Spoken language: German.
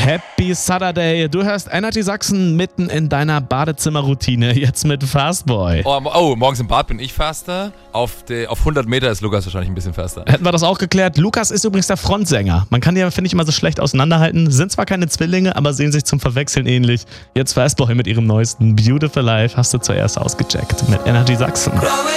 Happy Saturday. Du hörst Energy Sachsen mitten in deiner Badezimmerroutine. Jetzt mit Fastboy. Oh, morgens im Bad bin ich faster. Auf 100 Meter ist Lukas wahrscheinlich ein bisschen faster. Hätten wir das auch geklärt. Lukas ist übrigens der Frontsänger. Man kann die ja, finde ich, immer so schlecht auseinanderhalten. Sind zwar keine Zwillinge, aber sehen sich zum Verwechseln ähnlich. Jetzt Fastboy mit ihrem neuesten Beautiful Life hast du zuerst ausgecheckt mit Energy Sachsen.